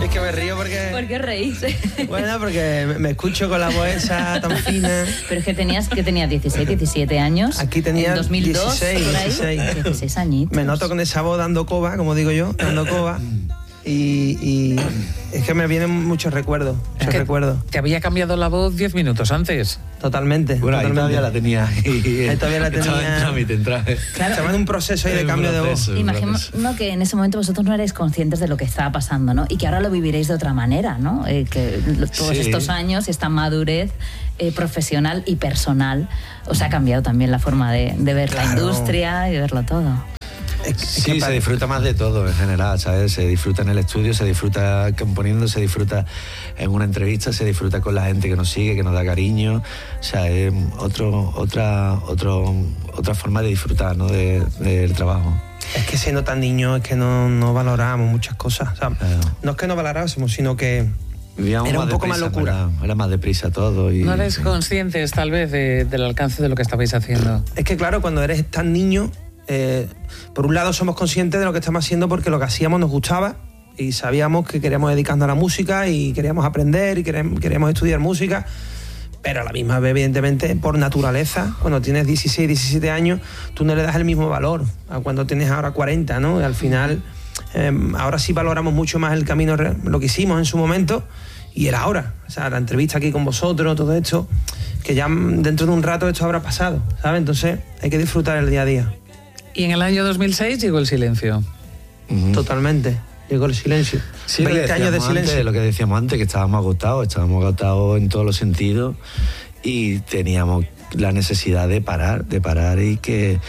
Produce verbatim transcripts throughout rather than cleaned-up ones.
Es que me río porque... ¿Por qué reís? Bueno, porque me, me escucho con la voz esa tan fina. Pero es que tenías, que tenías dieciséis, diecisiete años. Aquí tenía en dos mil dos, dieciséis, por ahí. dieciséis. dieciséis añitos. Me noto con esa voz dando coba, como digo yo, dando coba. Y, y es que me vienen muchos recuerdos, muchos es que recuerdos. Te había cambiado la voz diez minutos antes. Totalmente. Bueno, ahí totalmente. todavía la tenía. Ahí todavía la tenía. Estaba en trámite, en trámite. Claro. Se va en un proceso ahí de cambio de voz. Imagino no, que en ese momento vosotros no erais conscientes de lo que estaba pasando, ¿no? Y que ahora lo viviréis de otra manera, ¿no? Eh, que todos Sí. estos años, esta madurez eh, profesional y personal, os ha cambiado también la forma de, de ver Claro. la industria y de verlo todo. Es que- es Sí, que se pa- disfruta más de todo en general, ¿sabes? Se disfruta en el estudio, se disfruta componiendo, se disfruta en una entrevista, se disfruta con la gente que nos sigue, que nos da cariño. O sea, es otro, otra, otro, otra forma de disfrutar, ¿no? de, del trabajo. Es que siendo tan niño es que no, no valorábamos muchas cosas. O sea, Claro. no es que no valorásemos, sino que Vivíamos era un poco más deprisa, locura. ¿verdad? Era más deprisa todo. Y, No eres sí. conscientes, tal vez, de- del alcance de lo que estabais haciendo. Es que claro, cuando eres tan niño, eh, por un lado somos conscientes de lo que estamos haciendo porque lo que hacíamos nos gustaba y sabíamos que queríamos dedicarnos a la música y queríamos aprender y queremos, queríamos estudiar música, pero a la misma vez, evidentemente, por naturaleza, cuando tienes dieciséis, diecisiete años, tú no le das el mismo valor a cuando tienes ahora cuarenta, ¿no? Y al final, eh, ahora sí valoramos mucho más el camino, re- lo que hicimos en su momento y era ahora. O sea, la entrevista aquí con vosotros, todo esto, que ya dentro de un rato esto habrá pasado, ¿sabes? Entonces hay que disfrutar el día a día. Y en el año dos mil seis llegó el silencio. Ujú. Totalmente. Llegó el silencio. Sí, lo que veinte años de decíamos antes, silencio. lo que decíamos antes, que estábamos agotados, estábamos agotados en todos los sentidos y teníamos la necesidad de parar, de parar y que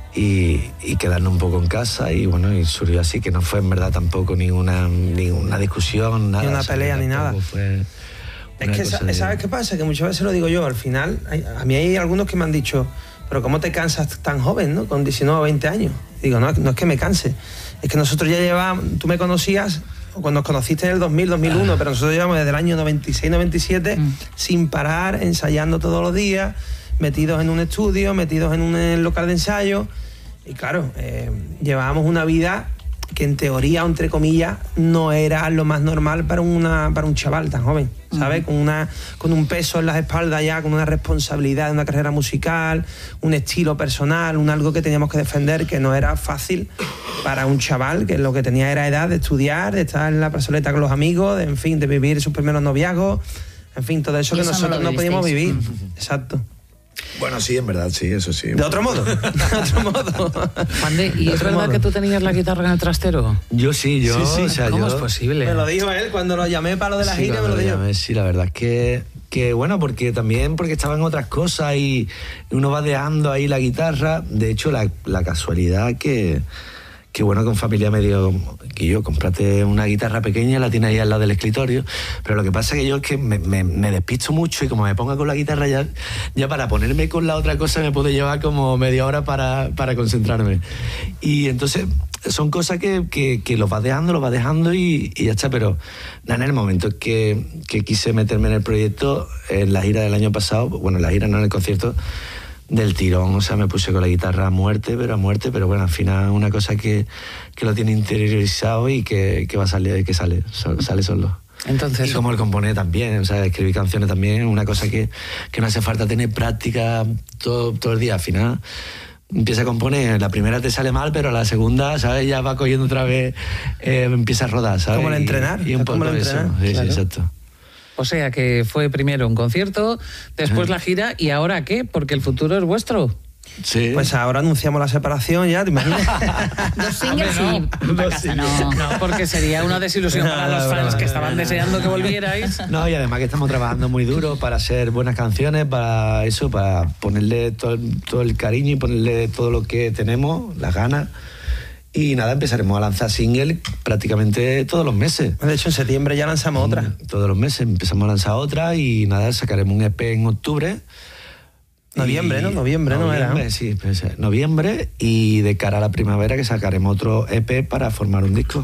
y, y quedarnos un poco en casa y bueno, y surgió así, que no fue en verdad tampoco ninguna, ninguna discusión, nada. Ni una o sea, pelea, que ni tampoco nada. fue Es una que, cosa sa- de- ¿sabes qué pasa? Que muchas veces lo digo yo, al final, hay- a mí hay algunos que me han dicho, pero ¿cómo te cansas tan joven, no? Con diecinueve o veinte años. Digo, no, no es que me canse, es que nosotros ya llevamos, tú me conocías cuando nos conociste en el dos mil, dos mil uno, pero nosotros llevamos desde el año noventa y seis, noventa y siete Mm. sin parar, ensayando todos los días, metidos en un estudio, metidos en un eh, local de ensayo. Y claro, eh, llevábamos una vida que en teoría, o entre comillas, no era lo más normal para, una, para un chaval tan joven, ¿sabes? Con, una, con un peso en las espaldas ya, con una responsabilidad de una carrera musical, un estilo personal, un algo que teníamos que defender, que no era fácil para un chaval que lo que tenía era edad de estudiar, de estar en la plazoleta con los amigos, de, en fin, de vivir sus primeros noviazgos, en fin, todo eso Y que eso no nosotros lo no podíamos vivir. vivisteis. Exacto. Bueno, sí, en verdad, sí, eso sí. De otro modo, de otro modo. Juan de, ¿y De es otro verdad modo. que tú tenías la guitarra en el trastero? Yo sí, yo, Sí, sí. o sea, ¿Cómo yo... es posible? Me lo dijo él cuando lo llamé para lo de la Sí, gira, me cuando lo dijo. llamé, sí, la verdad es que, que bueno, porque también porque estaba en otras cosas y uno va dejando ahí la guitarra. De hecho, la, la casualidad que, que bueno, con familia me dio que yo comprate una guitarra pequeña, la tiene ahí al lado del escritorio, pero lo que pasa es que yo es que me, me, me despisto mucho y como me ponga con la guitarra ya, ya para ponerme con la otra cosa me puedo llevar como media hora para, para concentrarme. Y entonces son cosas que, que, que los vas dejando, los vas dejando y, y ya está, pero nada, en el momento que, que quise meterme en el proyecto, en la gira del año pasado, bueno, en la gira no, en el concierto, del tirón, o sea, me puse con la guitarra a muerte, pero a muerte, pero bueno, al final una cosa que, que lo tiene interiorizado y que, que va a salir, que sale, so- sale solo. Entonces, Y como el componer también, o sea, escribir canciones también, una cosa que, que no hace falta tener práctica todo, todo el día. Al final empieza a componer, la primera te sale mal, pero la segunda, ¿sabes? Ya va cogiendo otra vez, eh, empieza a rodar, ¿sabes? Como el Y- entrenar, Y, un es como poco el eso, entrenar, sí, claro. sí, exacto. o sea que fue primero un concierto, después la gira, ¿y ahora qué? Porque el futuro es vuestro. Sí. Pues ahora anunciamos la separación ya, ¿te imaginas? Dos singles Hombre, y no. para casa, no. No, porque sería una desilusión para los fans que estaban deseando que volvierais. No, y además que estamos trabajando muy duro para hacer buenas canciones, para eso, para ponerle todo, el- todo el cariño y ponerle todo lo que tenemos, las ganas. Y nada, empezaremos a lanzar single prácticamente todos los meses. De hecho, en septiembre ya lanzamos otra. Mm, Todos los meses empezamos a lanzar otra y nada, sacaremos un E P en octubre. Noviembre, Y- ¿no? Noviembre, ¿no era, Noviembre, no? sí, pues, eh, noviembre, y de cara a la primavera que sacaremos otro E P para formar un disco.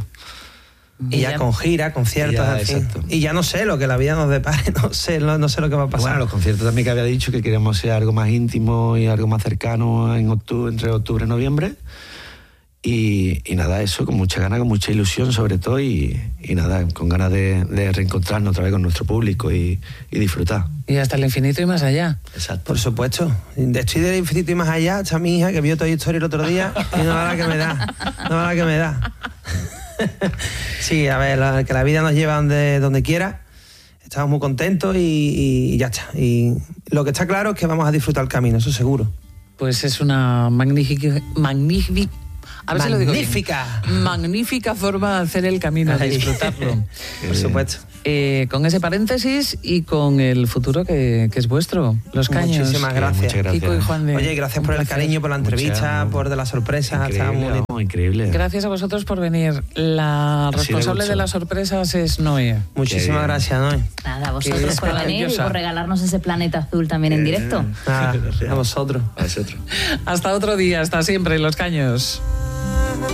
Y ya con gira, conciertos, Ya, en fin. exacto. Y ya no sé lo que la vida nos depare, no sé, no, no sé lo que va a pasar. Bueno, los conciertos también que había dicho que queríamos ser algo más íntimo y algo más cercano en octubre, entre octubre y noviembre. Y, y nada, eso, con mucha ganas, con mucha ilusión sobre todo y, y nada, con ganas de, de reencontrarnos otra vez con nuestro público y, y disfrutar. Y hasta el infinito y más allá. Exacto. Por supuesto. Estoy del infinito y más allá. Está mi hija que vio Toy Story el otro día y no va la que me da. No va la que me da. Sí, a ver, la, que la vida nos lleva donde, donde quiera. Estamos muy contentos y, y ya está. Y lo que está claro es que vamos a disfrutar el camino, eso seguro. Pues es una magnífica... magnífica A ver si lo digo bien. Magnífica. Magnífica forma de hacer el camino, de Ahí. disfrutarlo. Por supuesto. Eh, con ese paréntesis y con el futuro que, que es vuestro, Los Caños. Muchísimas gracias. Muchas gracias. Kiko y Juan de... Oye, gracias un por el placer. cariño, por la entrevista, Muchas, por de las sorpresas. Está muy Increíble, bonito. vamos, increíble. Gracias a vosotros por venir. La Ha sido responsable mucho. de las sorpresas es Noé. Muchísimas bien. gracias, Noé. Nada, a Que vosotros es por venir y maravillosa. por regalarnos ese planeta azul también en directo. Nada, Gracias. a vosotros. A vosotros. Hasta otro día, hasta siempre, Los Caños.